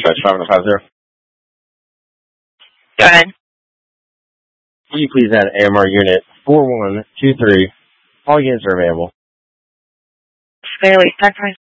dispatch 5150. Go ahead. Will you please add AMR unit 4123? All units are available. Clearly, stack price.